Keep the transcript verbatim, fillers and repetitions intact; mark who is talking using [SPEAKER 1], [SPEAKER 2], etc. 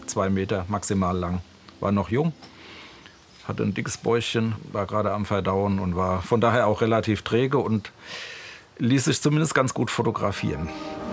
[SPEAKER 1] zwei Meter maximal lang. War noch jung, hatte ein dickes Bäuchchen, war gerade am Verdauen und war von daher auch relativ träge und ließ sich zumindest ganz gut fotografieren.